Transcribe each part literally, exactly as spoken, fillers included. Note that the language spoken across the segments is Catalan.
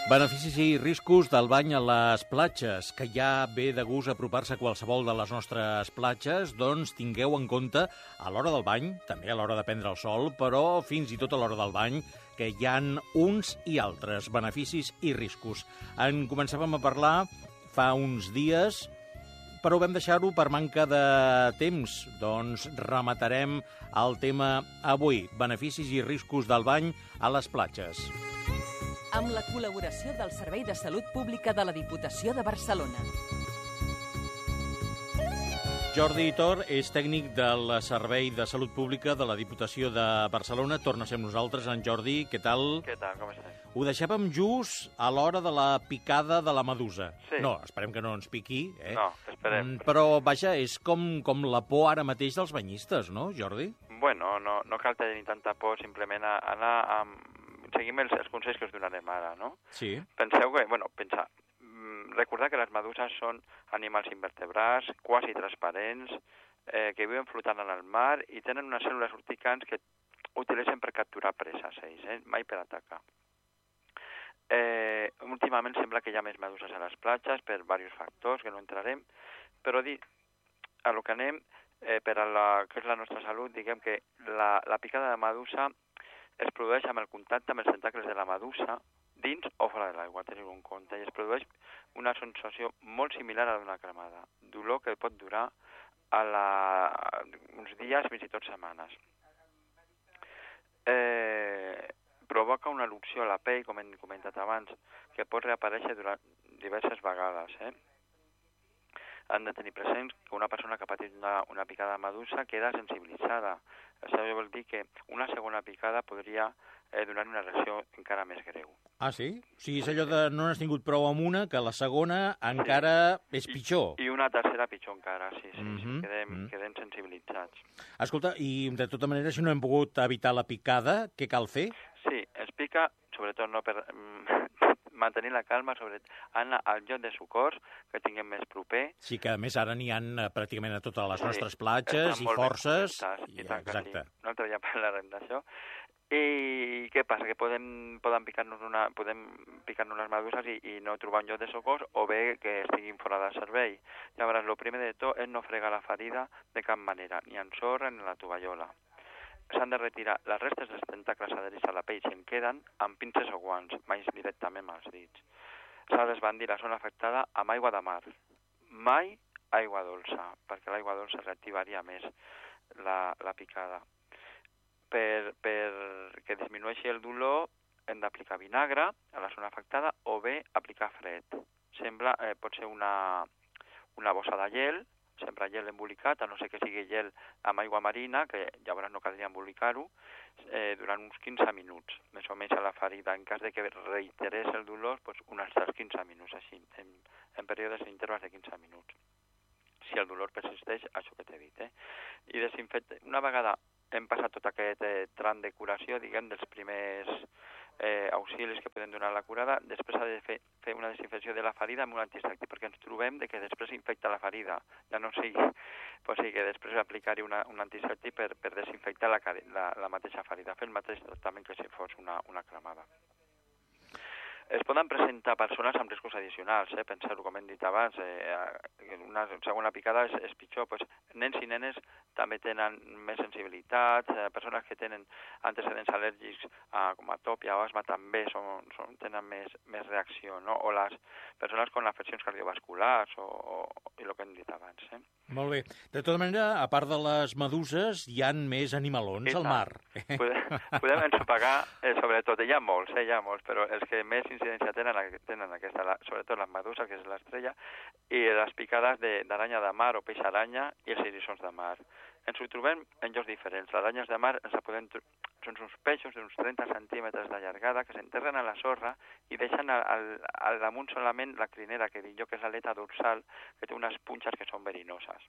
Beneficis i riscos del bany a les platges, que ja ve de gust apropar-se a qualsevol de les nostres platges, doncs tingueu en compte a l'hora del bany, també a l'hora de prendre el sol, però fins i tot a l'hora del bany, que hi han uns i altres beneficis i riscos. En començàvem a parlar fa uns dies, però vam deixar-ho per manca de temps. Doncs rematarem el tema avui, beneficis i riscos del bany a les platges. Amb la col·laboració del Servei de Salut Pública de la Diputació de Barcelona. Jordi Tor és tècnic del Servei de Salut Pública de la Diputació de Barcelona. Torna a ser amb nosaltres, en Jordi. Què tal? Què tal, com estàs? Ho deixàvem just a l'hora de la picada de la medusa. Sí. No, esperem que no ens piqui. Eh? No, esperem. Mm, Però, vaja, és com, com la por ara mateix dels banyistes, no, Jordi? Bueno, no, no cal tenir tanta por, simplement a- anar amb... Seguim els, els consells que us donarem ara, no? Sí. Penseu que, bueno, pensar, mm, recordar que les meduses són animals invertebrats, quasi transparents, eh, que viuen flotant en el mar i tenen unes cèl·lules urticants que utilitzen per capturar preses, ells, eh? Mai per atacar. Eh, últimament sembla que hi ha més meduses a les platges per diversos factors que no entrarem, però dir, a lo que anem, eh, per a la, que és la nostra salut, diguem que la, la picada de medusa es produeix amb el contacte amb els tentacles de la medusa dins o fora de l'aigua, teniu en compte, i es produeix una sensació molt similar a d'una cremada, dolor que pot durar a la... uns dies, fins i tot setmanes. Eh, provoca una erupció a la pell, com hem comentat abans, que pot reaparèixer durant diverses vegades. Eh? Han de tenir present que una persona que ha patit una, una picada de medusa queda sensibilitzada. Això vol dir que una segona picada podria eh, donar una reacció encara més greu. Ah, sí? O sigui, és allò de no n'has tingut prou amb una, que la segona encara és pitjor. I, I una tercera pitjor encara, sí, sí, Mhm, sí quedem, mhm. quedem sensibilitzats. Escolta, i de tota manera, si no hem pogut evitar la picada, què cal fer? Sí, es pica, sobretot no per mm, mantenir la calma, sobretot anar al lloc de socors que tinguem més proper. Sí que, a més, ara n'hi ha eh, pràcticament a totes les Sí, nostres platges estan i molt ben forces. connectats, I, i tant que sí. exacte. Un altre dia parlarem d'això. I què passa? Que podem, poden picar-nos una, podem picar-nos les meduses i, i no trobar un lloc de socors o bé que estiguin fora de servei. Llavors, el primer de tot és no fregar la ferida de cap manera, ni en sorra ni en la tovallola. S'han de retirar les restes dels tentacles adherits a la pell si en queden amb pinces o guants, mai directament amb els dits. S'ha d'esbandir la zona afectada amb aigua de mar. Mai aigua dolça, perquè l'aigua dolça reactivaria més la, la picada. Per, per que disminueixi el dolor hem d'aplicar vinagre a la zona afectada o bé aplicar fred. Sembla, eh, pot ser una, una bossa de gel, sempre gel embolicat, a no ser que sigui gel amb aigua marina, que llavors no caldria embolicar-ho, eh, durant uns quinze minuts, més o menys a la ferida. En cas de que reiterés el dolor, doncs uns altres quinze minuts, així, en, en períodes d'intervals de quinze minuts. Si el dolor persisteix, això que t'he dit. Eh? I desinfecte, una vegada hem passat tot aquest eh, tram de curació, diguem, dels primers eh, auxilis que poden donar la curada, després s'ha de fer, fer una desinfecció de la ferida amb un antisèptic, perquè ens trobem de que després infecta la ferida, ja no sigui, pues sí, que després aplicar-hi una, un antisèptic per, per desinfectar la, la, la mateixa ferida, fer el mateix tractament que si fos una, una cremada. Es poden presentar persones amb riscos addicionals, eh? Penseu-ho, com hem dit abans, eh, una segona picada és, és pitjor. Pues, nens i nenes també tenen més sensibilitat, eh, persones que tenen antecedents al·lèrgics eh, com a tòpia o asma també són, són, tenen més, més reacció, no? O les persones amb afeccions cardiovasculars o, o i el que hem dit abans. Eh? Molt bé. De tota manera, a part de les meduses, hi han més animalons al mar. Podem, podem ensopegar, eh, sobretot, hi ha molts, eh, hi ha molts, però els que més incidència tenen, tenen aquesta, la, sobretot les meduses, que és l'estrella, i les picades d'aranya de, de mar o peix aranya i els eriçons de mar. Ens ho trobem en llocs diferents. Les aranyes de mar ens podem són uns peixos d'uns trenta centímetres de llargada que s'enterren a la sorra i deixen al, al, al damunt solament la crinera, que dic jo que és l'aleta dorsal, que té unes punxes que són verinoses.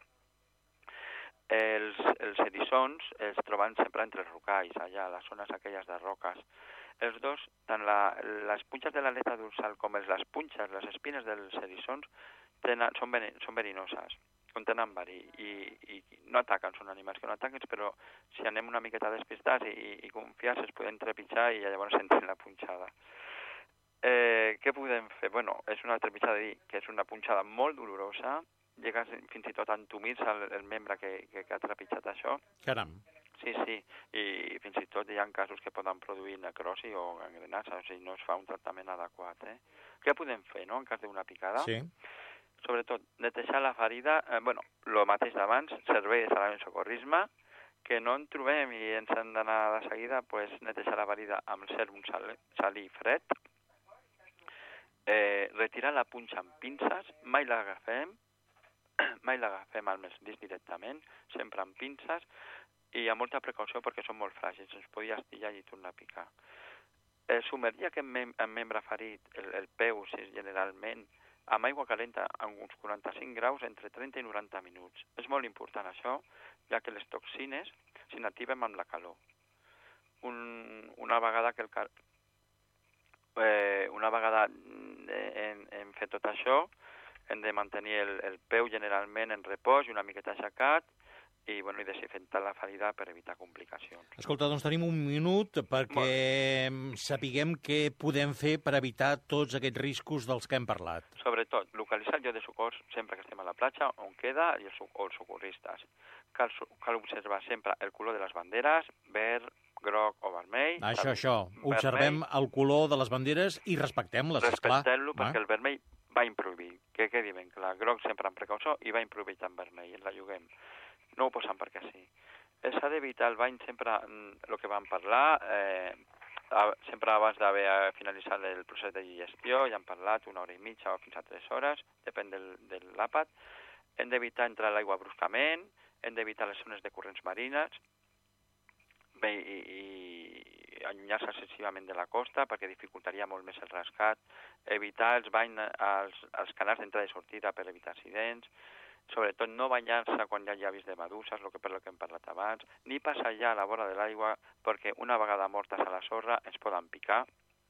Els, els eriçons es troben sempre entre els rocalls, allà, a les zones aquelles de roques. Els dos, tant la, les punxes de l'aleta dorsal com les punxes, les espines dels eriçons, tenen, són, ven, són verinoses, contenen verí i, i no ataquen, són animals que no ataquen, però si anem una miqueta despistats i, i, i confiats es poden trepitjar i llavors sentim la punxada. Eh, què podem fer? Bueno, és una altra mitjà de dir que és una punxada molt dolorosa, llegues fins i tot a entumir-se el, el membre que, que, que ha trepitjat això. Caram. Sí, sí, i fins i tot hi ha casos que poden produir necrosi o gangrenats, o sigui, no es fa un tractament adequat. Eh? Què podem fer, no?, en cas d'una picada? Sí. Sobretot, netejar la ferida, eh, bueno, el mateix d'abans, servei de salvament socorrisme, que no en trobem i ens han d'anar de seguida, pues, netejar la ferida amb sèrum sal, salí fred, eh, retirar la punxa amb pinces, mai l'agafem, mai l'agafem al més disc directament, sempre amb pinces, i amb molta precaució perquè són molt fràgils, ens podia estillar i tornar a picar. Eh, submergir aquest mem membre ferit, el, el peu, si generalment, amb aigua calenta a uns quaranta-cinc graus entre trenta i noranta minuts. És molt important això, ja que les toxines s'inactiven amb la calor. Un, una vegada que el cal... eh, una vegada hem, hem fet tot això, hem de mantenir el, el peu generalment en repòs i una miqueta aixecat, i, bueno, i desinfectar la ferida per evitar complicacions. Escolta, doncs tenim un minut perquè sapiguem què podem fer per evitar tots aquests riscos dels que hem parlat. Sobretot, localitzar el lloc de socors sempre que estem a la platja, on queda, i els, o els socorristes. Cal, cal observar sempre el color de les banderes, verd, groc o vermell. Això, això. Observem vermell. El color de les banderes i respectem-les, esclar. Respectem-lo perquè el vermell va improvar, que quedi ben clar. Groc sempre amb precaució i va improvar en vermell, la lloguem. No ho posem perquè sí. S'ha d'evitar el bany sempre, el que vam parlar, eh, sempre abans d'haver finalitzat el procés de digestió, ja hem parlat una hora i mitja o fins a tres hores, depèn del, de l'àpat. Hem d'evitar entrar a l'aigua bruscament, hem d'evitar les zones de corrents marines, bé, i, i allunyar-se excessivament de la costa perquè dificultaria molt més el rescat, evitar els banys als, als canals d'entrada i sortida per evitar accidents, sobretot no banyar-se quan hi ha llavis de meduses, el que per lo que hem parlat abans, ni passejar a la vora de l'aigua perquè una vegada mortes a la sorra ens poden picar.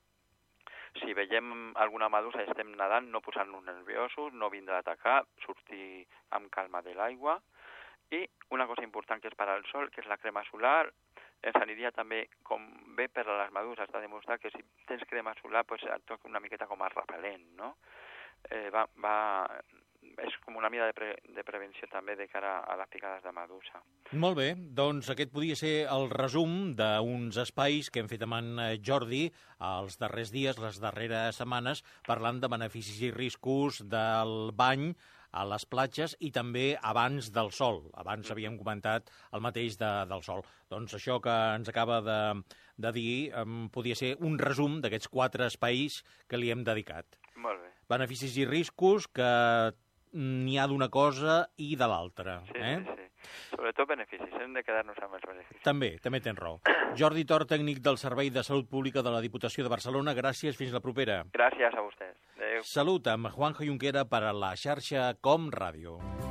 Si veiem alguna medusa i estem nedant, no posar-nos nerviosos, no vindre a atacar, sortir amb calma de l'aigua. I una cosa important que és parar el sol, que és la crema solar. Ens aniria també, com bé per a les meduses, està demostrat que si tens crema solar pues, et toca una miqueta com a repel·lent, no? Eh, va, va, és com una mida de, pre, de prevenció també de cara a les picades de medusa. Molt bé, doncs aquest podia ser el resum d'uns espais que hem fet amb en Jordi els darrers dies, les darreres setmanes, parlant de beneficis i riscos del bany a les platges i també abans del sol. Abans havíem comentat el mateix de, del sol. Doncs això que ens acaba de, de dir um, podia ser un resum d'aquests quatre espais que li hem dedicat. Molt bé. Beneficis i riscos que n'hi ha d'una cosa i de l'altra. Sí, eh? sí, sí. Sobretot beneficis, hem de quedar-nos amb els beneficis. També, també tens raó. Jordi Tor, tècnic del Servei de Salut Pública de la Diputació de Barcelona, gràcies, fins la propera. Gràcies a vostès. Adéu. Salut amb Juanjo Junquera per a la xarxa Com Ràdio.